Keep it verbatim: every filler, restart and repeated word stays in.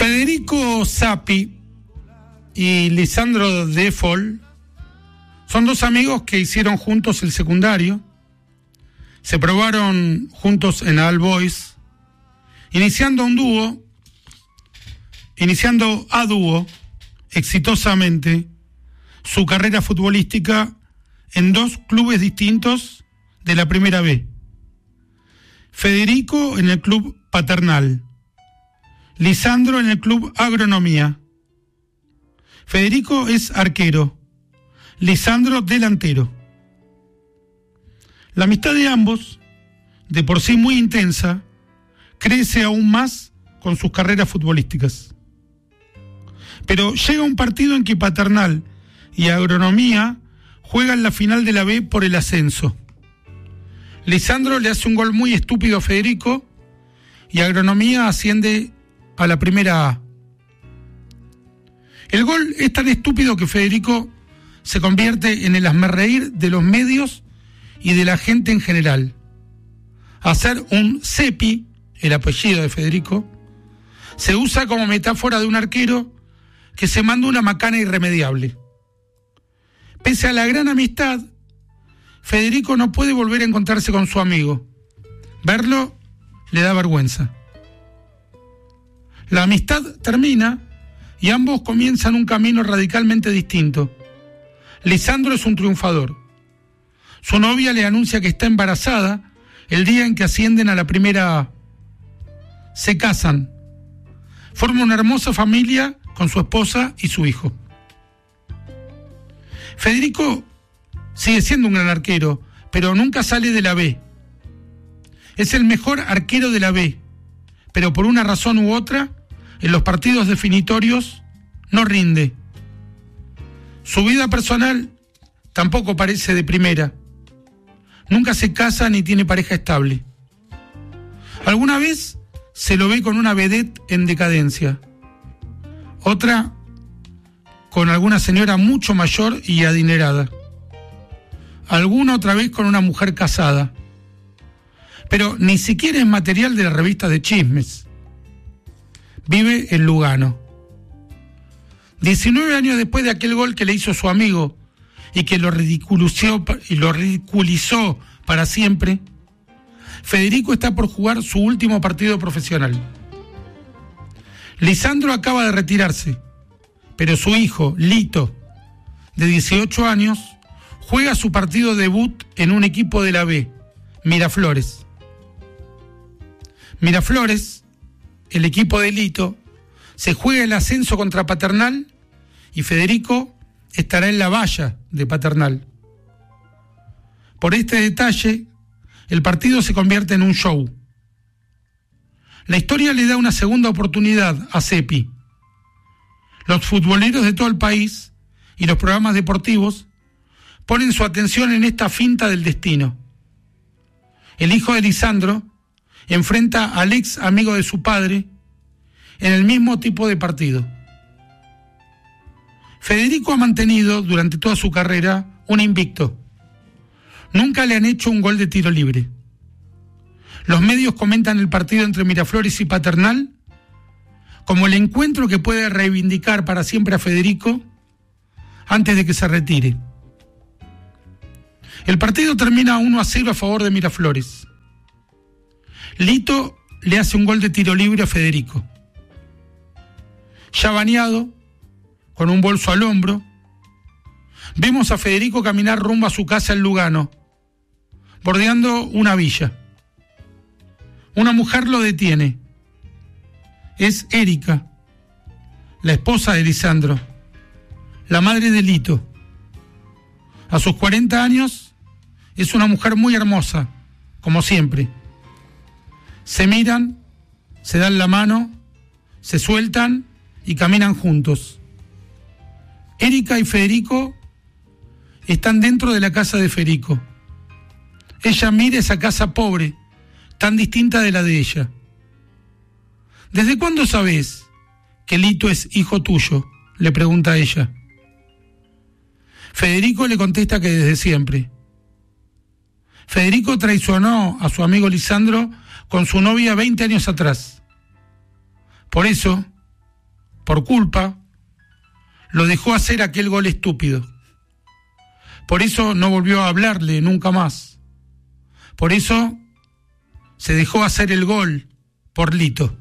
Federico Zappi y Lisandro De Fol son dos amigos que hicieron juntos el secundario, se probaron juntos en All Boys, iniciando un dúo, iniciando a dúo exitosamente su carrera futbolística en dos clubes distintos de la Primera B. Federico en el club Paternal, Lisandro en el club Agronomía. Federico es arquero, Lisandro delantero. La amistad de ambos, de por sí muy intensa, crece aún más con sus carreras futbolísticas. Pero llega un partido en que Paternal y Agronomía juegan la final de la B por el ascenso. Lisandro le hace un gol muy estúpido a Federico y Agronomía asciende a la Primera A. El gol es tan estúpido que Federico se convierte en el hazmerreír de los medios y de la gente en general. Hacer un cepi, el apellido de Federico, se usa como metáfora de un arquero que se manda una macana irremediable. Pese a la gran amistad, Federico no puede volver a encontrarse con su amigo. Verlo le da vergüenza. La amistad termina y ambos comienzan un camino radicalmente distinto. Lisandro es un triunfador. Su novia le anuncia que está embarazada el día en que ascienden a la Primera A. Se casan. Forman una hermosa familia con su esposa y su hijo. Federico sigue siendo un gran arquero, pero nunca sale de la B. Es el mejor arquero de la B, pero por una razón u otra, en los partidos definitorios no rinde. Su vida personal tampoco parece de primera. Nunca se casa ni tiene pareja estable. Alguna vez se lo ve con una vedette en decadencia. Otra con alguna señora mucho mayor y adinerada. Alguna otra vez con una mujer casada. Pero ni siquiera es material de la revista de chismes. Vive en Lugano. diecinueve años después de aquel gol que le hizo su amigo y que lo ridiculizó, y lo ridiculizó para siempre, Federico está por jugar su último partido profesional. Lisandro acaba de retirarse, pero su hijo, Lito, de dieciocho años, juega su partido debut en un equipo de la B, Miraflores. Miraflores, el equipo de Lito, se juega el ascenso contra Paternal y Federico estará en la valla de Paternal. Por este detalle, el partido se convierte en un show. La historia le da una segunda oportunidad a Cepi. Los futboleros de todo el país y los programas deportivos ponen su atención en esta finta del destino. El hijo de Lisandro enfrenta al ex amigo de su padre en el mismo tipo de partido. Federico ha mantenido durante toda su carrera un invicto. Nunca le han hecho un gol de tiro libre. Los medios comentan el partido entre Miraflores y Paternal como el encuentro que puede reivindicar para siempre a Federico antes de que se retire. El partido termina uno a cero a favor de Miraflores. Lito le hace un gol de tiro libre a Federico. Ya bañado, con un bolso al hombro, vemos a Federico caminar rumbo a su casa en Lugano, bordeando una villa. Una mujer lo detiene. Es Erika, la esposa de Lisandro, la madre de Lito. A sus cuarenta años, es una mujer muy hermosa, como siempre. Se miran, se dan la mano, se sueltan y caminan juntos. Erika y Federico están dentro de la casa de Federico. Ella mira esa casa pobre, tan distinta de la de ella. ¿Desde cuándo sabes que Lito es hijo tuyo?, le pregunta a ella. Federico le contesta que desde siempre. Federico traicionó a su amigo Lisandro con su novia veinte años atrás. Por eso, por culpa, lo dejó hacer aquel gol estúpido. Por eso no volvió a hablarle nunca más. Por eso se dejó hacer el gol por Lito.